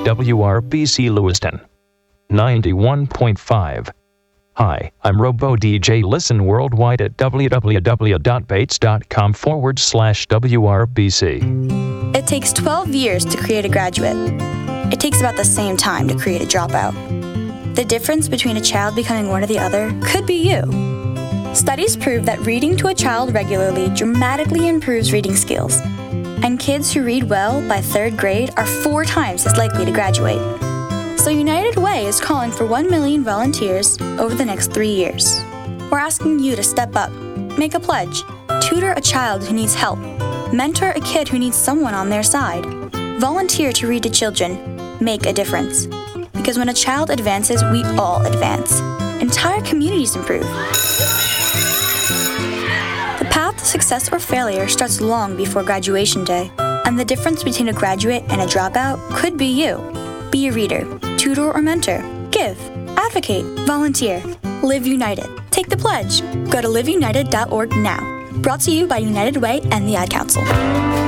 WRBC Lewiston 91.5. Hi, I'm Robo DJ. Listen worldwide at www.bates.com/WRBC. It takes 12 years to create a graduate. It takes about the same time to create a dropout. The difference between a child becoming one or the other could be you. Studies prove that reading to a child regularly dramatically improves reading skills, and kids who read well by 3rd grade are 4 times as likely to graduate. So United Way is calling for 1 million volunteers over the next 3 years. We're asking you to step up, make a pledge, tutor a child who needs help, mentor a kid who needs someone on their side, volunteer to read to children, make a difference. Because when a child advances, we all advance. Entire communities improve. The path to success or failure starts long before graduation day, and the difference between a graduate and a dropout could be you. Be a reader, tutor or mentor, give, advocate, volunteer. Live United. Take the pledge. Go to liveunited.org now. Brought to you by United Way and the Ad Council.